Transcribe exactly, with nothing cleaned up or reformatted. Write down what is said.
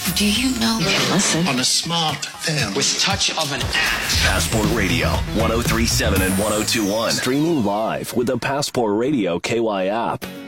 Do you know? Listen. On a smartphone. With touch of an app. Passport Radio, one oh three point seven and one oh two point one. Streaming live with the Passport Radio K Y app.